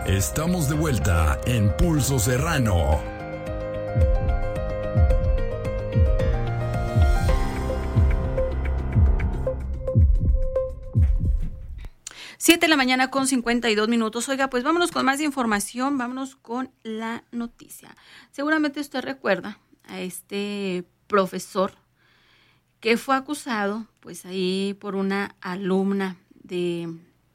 Estamos de vuelta en Pulso Serrano. Siete de la mañana con 52 minutos. Oiga, pues vámonos con más información, vámonos con la noticia. Seguramente usted recuerda a este profesor que fue acusado, pues ahí por una alumna de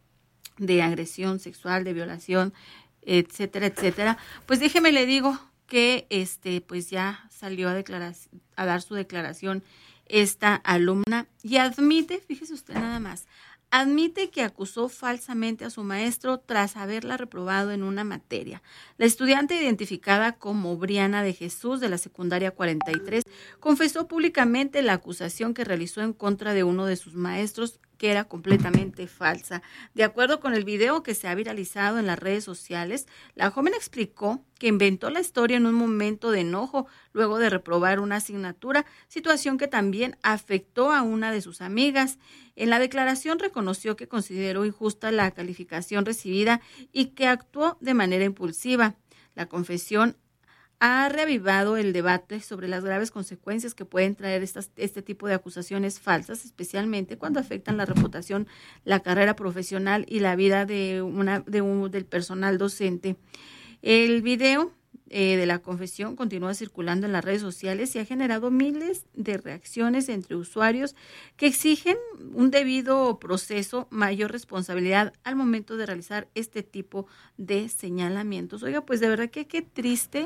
agresión sexual, de violación, etcétera, etcétera. Pues déjeme le digo que pues ya salió a dar su declaración esta alumna y admite, fíjese usted nada más, admite que acusó falsamente a su maestro tras haberla reprobado en una materia. La estudiante, identificada como Briana de Jesús de la secundaria 43, confesó públicamente la acusación que realizó en contra de uno de sus maestros, que era completamente falsa. De acuerdo con el video que se ha viralizado en las redes sociales, la joven explicó que inventó la historia en un momento de enojo luego de reprobar una asignatura, situación que también afectó a una de sus amigas. En la declaración reconoció que consideró injusta la calificación recibida y que actuó de manera impulsiva. La confesión ha reavivado el debate sobre las graves consecuencias que pueden traer este tipo de acusaciones falsas, especialmente cuando afectan la reputación, la carrera profesional y la vida del personal docente. El video de la confesión continúa circulando en las redes sociales y ha generado miles de reacciones entre usuarios que exigen un debido proceso, mayor responsabilidad al momento de realizar este tipo de señalamientos. Oiga, pues de verdad que qué triste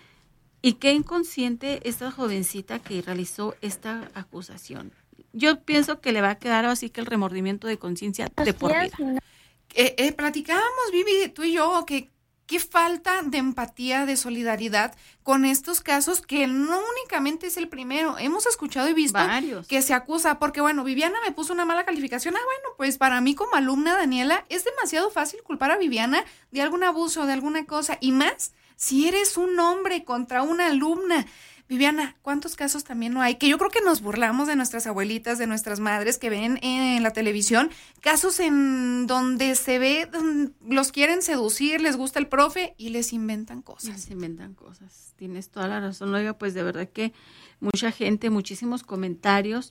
y qué inconsciente esta jovencita que realizó esta acusación. Yo pienso que le va a quedar así que el remordimiento de conciencia de por vida. Platicábamos, Vivi, tú y yo, que qué falta de empatía, de solidaridad con estos casos, que no únicamente es el primero. Hemos escuchado y visto varios que se acusa, porque bueno, Viviana me puso una mala calificación. Bueno, pues para mí como alumna, Daniela, es demasiado fácil culpar a Viviana de algún abuso, de alguna cosa, y más si eres un hombre contra una alumna. Viviana, ¿cuántos casos también no hay? Que yo creo que nos burlamos de nuestras abuelitas, de nuestras madres que ven en la televisión, casos en donde se ve, los quieren seducir, les gusta el profe y les inventan cosas. Les inventan cosas, tienes toda la razón. Oiga, pues de verdad que mucha gente, muchísimos comentarios,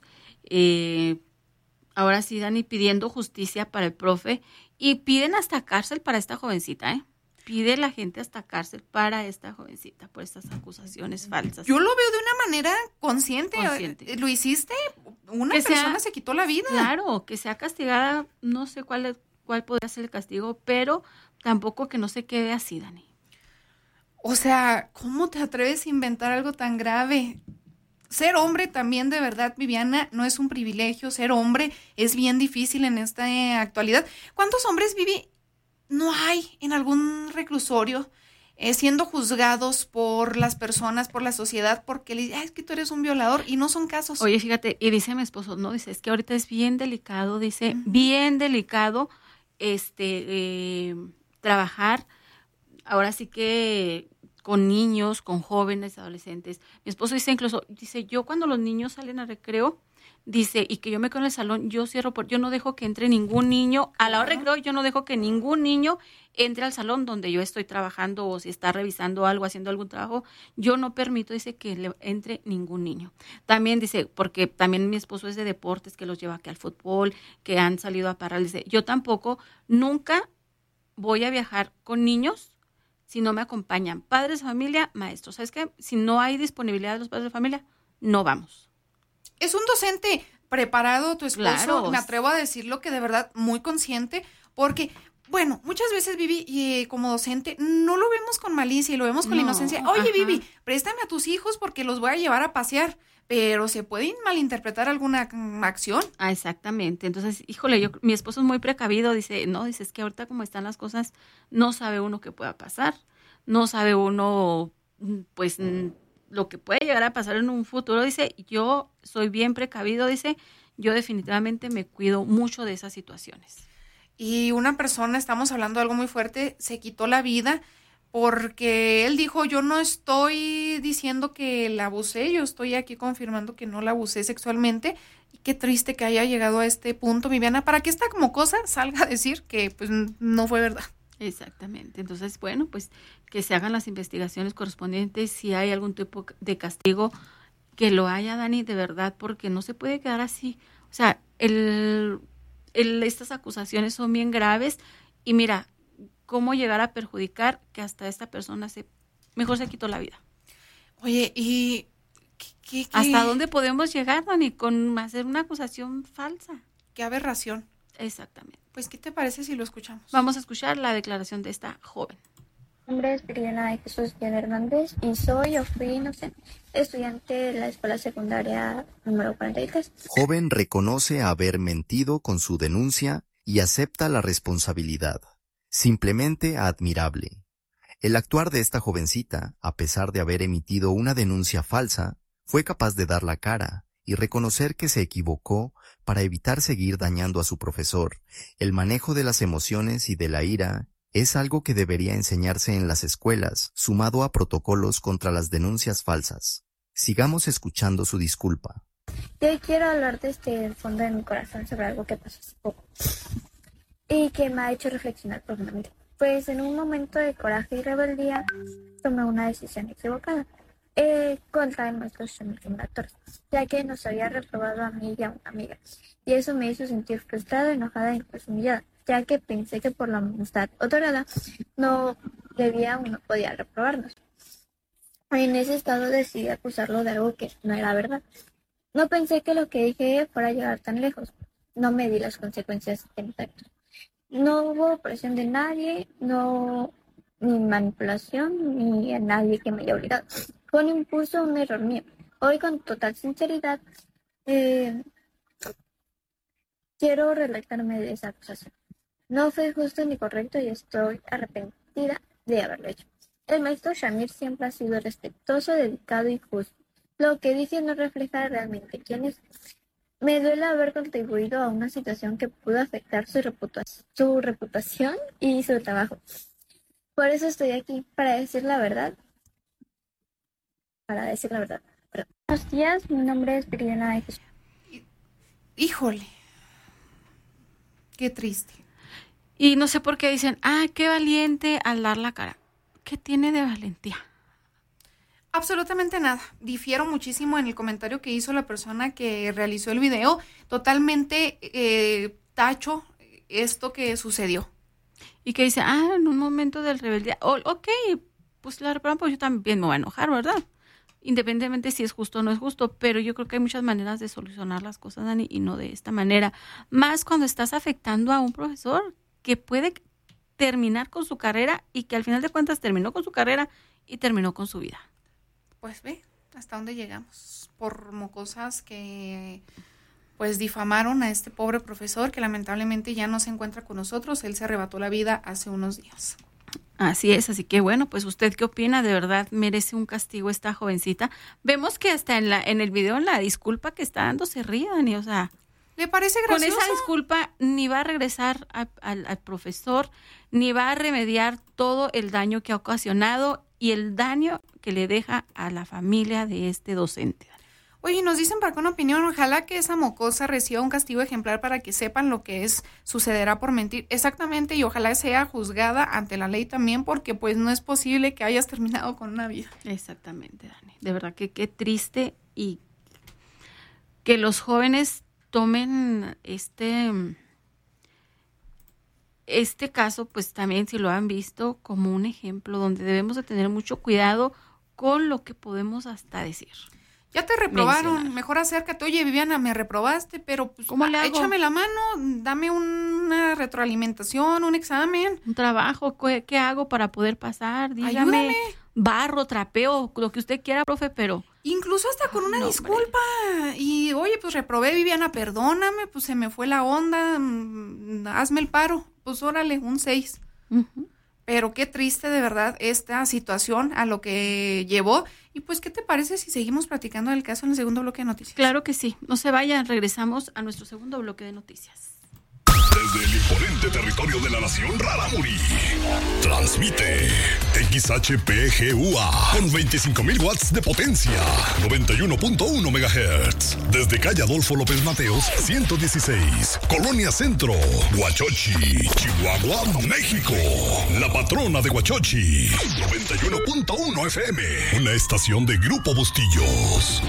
ahora sí, Dani, pidiendo justicia para el profe y piden hasta cárcel para esta jovencita, Pide la gente hasta cárcel para esta jovencita por estas acusaciones falsas. Yo lo veo de una manera consciente. ¿Lo hiciste? Una persona se quitó la vida. Claro, que sea castigada, no sé cuál podría ser el castigo, pero tampoco que no se quede así, Dani. O sea, ¿cómo te atreves a inventar algo tan grave? Ser hombre también, de verdad, Viviana, no es un privilegio. Ser hombre es bien difícil en esta actualidad. ¿Cuántos hombres, Vivi, no hay en algún reclusorio siendo juzgados por las personas, por la sociedad, porque le dicen, es que tú eres un violador, y no son casos? Oye, fíjate, y dice mi esposo, no, dice, es que ahorita es bien delicado, dice, bien delicado, trabajar, ahora sí que con niños, con jóvenes, adolescentes. Mi esposo dice incluso, dice, yo cuando los niños salen a recreo, dice, y que yo me quedo en el salón, yo no dejo que entre ningún niño, a la hora de recreo yo no dejo que ningún niño entre al salón donde yo estoy trabajando o si está revisando algo, haciendo algún trabajo, yo no permito, dice, que le entre ningún niño. También dice, porque también mi esposo es de deportes, que los lleva aquí al fútbol, que han salido a parar, dice, yo tampoco, nunca voy a viajar con niños si no me acompañan padres de familia, maestros. ¿Sabes qué? Si no hay disponibilidad de los padres de familia, no vamos. Es un docente preparado, tu esposo, claro. Me atrevo a decirlo, que de verdad muy consciente, porque, bueno, muchas veces, Vivi, como docente, no lo vemos con malicia y lo vemos con la inocencia. Oye, Vivi, préstame a tus hijos porque los voy a llevar a pasear, pero se puede malinterpretar alguna acción. Ah, exactamente. Entonces, híjole, mi esposo es muy precavido, dice, es que ahorita como están las cosas, no sabe uno qué pueda pasar, no sabe uno, pues, lo que puede llegar a pasar en un futuro. Dice, yo soy bien precavido, dice, yo definitivamente me cuido mucho de esas situaciones. Y una persona, estamos hablando de algo muy fuerte, se quitó la vida porque él dijo, yo no estoy diciendo que la abusé, yo estoy aquí confirmando que no la abusé sexualmente. Y qué triste que haya llegado a este punto, Viviana, para que esta como cosa salga a decir que pues no fue verdad. Exactamente. Entonces, bueno, pues que se hagan las investigaciones correspondientes, si hay algún tipo de castigo, que lo haya, Dani, de verdad, porque no se puede quedar así. O sea, estas acusaciones son bien graves y mira, cómo llegar a perjudicar que hasta esta persona mejor se quitó la vida. Oye, ¿y qué? ¿Hasta dónde podemos llegar, Dani, con hacer una acusación falsa? Qué aberración. Exactamente. Pues, ¿qué te parece si lo escuchamos? Vamos a escuchar la declaración de esta joven. Mi nombre es Briana de Jesús Diana Hernández y fui estudiante de la escuela secundaria número 43. Joven reconoce haber mentido con su denuncia y acepta la responsabilidad. Simplemente admirable. El actuar de esta jovencita, a pesar de haber emitido una denuncia falsa, fue capaz de dar la cara y reconocer que se equivocó para evitar seguir dañando a su profesor. El manejo de las emociones y de la ira es algo que debería enseñarse en las escuelas, sumado a protocolos contra las denuncias falsas. Sigamos escuchando su disculpa. Yo quiero hablar desde el fondo de mi corazón sobre algo que pasó hace poco y que me ha hecho reflexionar profundamente. Pues en un momento de coraje y rebeldía tomé una decisión equivocada contra el maestro Shamir Torres, ya que nos había reprobado a mí y a una amiga. Y eso me hizo sentir frustrada, enojada e incluso humillada, ya que pensé que por la amistad otorgada no debía o no podía reprobarnos. En ese estado decidí acusarlo de algo que no era verdad. No pensé que lo que dije fuera a llegar tan lejos. No me di las consecuencias de mis actos. No hubo presión de nadie, ni manipulación, ni a nadie que me haya obligado. Fue un impulso, un error mío. Hoy, con total sinceridad, quiero retractarme de esa acusación. No fue justo ni correcto y estoy arrepentida de haberlo hecho. El maestro Shamir siempre ha sido respetuoso, dedicado y justo. Lo que dice no refleja realmente quién es. Me duele haber contribuido a una situación que pudo afectar su reputación y su trabajo. Por eso estoy aquí, para decir la verdad. Buenos días, mi nombre es Briana de Jesús. Híjole, qué triste. Y no sé por qué dicen, qué valiente al dar la cara. ¿Qué tiene de valentía? Absolutamente nada. Difiero muchísimo en el comentario que hizo la persona que realizó el video. Totalmente tacho esto que sucedió. Y que dice, en un momento de rebeldía, ok, pues la reproban, pues yo también me voy a enojar, ¿verdad? Independientemente si es justo o no es justo, pero yo creo que hay muchas maneras de solucionar las cosas, Dani, y no de esta manera. Más cuando estás afectando a un profesor que puede terminar con su carrera y que al final de cuentas terminó con su carrera y terminó con su vida. Pues ve hasta dónde llegamos por mocosas que pues difamaron a este pobre profesor que lamentablemente ya no se encuentra con nosotros. Él se arrebató la vida hace unos días. Así es, así que bueno, pues ¿usted qué opina? ¿De verdad merece un castigo esta jovencita? Vemos que hasta en el video, en la disculpa que está dando, se ríe, Dani, o sea... ¿Le parece gracioso? Con esa disculpa ni va a regresar al profesor, ni va a remediar todo el daño que ha ocasionado y el daño que le deja a la familia de este docente. Oye, nos dicen para acá una opinión, ojalá que esa mocosa reciba un castigo ejemplar para que sepan lo que sucederá por mentir. Exactamente, y ojalá sea juzgada ante la ley también, porque pues no es posible que hayas terminado con una vida. Exactamente, Dani. De verdad que qué triste, y que los jóvenes tomen este caso, pues también, si lo han visto, como un ejemplo donde debemos de tener mucho cuidado con lo que podemos hasta decir. Ya te reprobaron, mejor acércate. Oye, Viviana, me reprobaste, pero pues ¿cómo le hago? Échame la mano, dame una retroalimentación, un examen. Un trabajo, ¿qué hago para poder pasar? Dígame. Ayúdame. Barro, trapeo, lo que usted quiera, profe, pero... Incluso hasta con una disculpa. Y, oye, pues reprobé, Viviana, perdóname, pues se me fue la onda, hazme el paro. Pues órale, un 6. Uh-huh. Pero qué triste de verdad esta situación a lo que llevó. Y pues, ¿qué te parece si seguimos platicando del caso en el segundo bloque de noticias? Claro que sí. No se vayan, regresamos a nuestro segundo bloque de noticias. Desde el imponente territorio de la nación Rarámuri. Transmite XHPGUA con 25,000 watts de potencia. 91.1 MHz. Desde calle Adolfo López Mateos, 116. Colonia Centro, Huachochi, Chihuahua, México. La patrona de Huachochi. 91.1 FM. Una estación de Grupo Bustillos.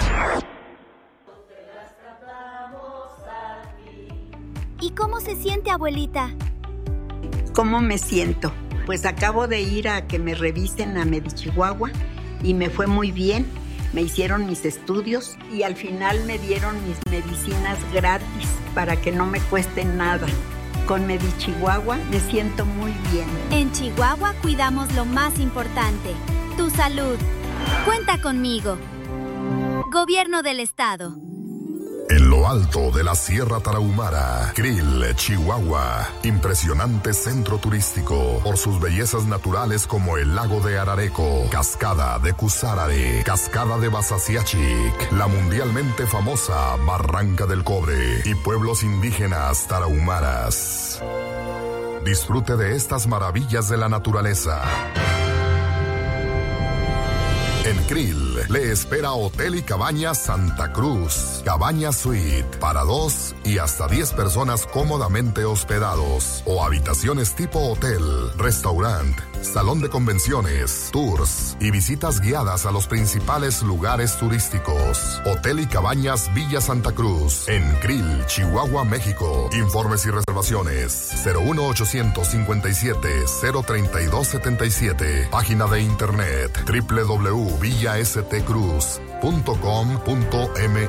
¿Y cómo se siente, abuelita? ¿Cómo me siento? Pues acabo de ir a que me revisen a Medichihuahua y me fue muy bien. Me hicieron mis estudios y al final me dieron mis medicinas gratis para que no me cuesten nada. Con Medichihuahua me siento muy bien. En Chihuahua cuidamos lo más importante, tu salud. Cuenta conmigo. Gobierno del Estado. En lo alto de la Sierra Tarahumara, Krill, Chihuahua. Impresionante centro turístico por sus bellezas naturales como el lago de Arareco, cascada de Cusarare, cascada de Basasiachic, la mundialmente famosa Barranca del Cobre y pueblos indígenas tarahumaras. Disfrute de estas maravillas de la naturaleza. En Krill le espera Hotel y Cabañas Santa Cruz. Cabaña Suite para 2 y hasta 10 personas cómodamente hospedados. O habitaciones tipo hotel, restaurante, salón de convenciones, tours y visitas guiadas a los principales lugares turísticos. Hotel y Cabañas Villa Santa Cruz. En Krill, Chihuahua, México. Informes y reservaciones 01857-03277. Página de internet www.villastcruz.com.mx.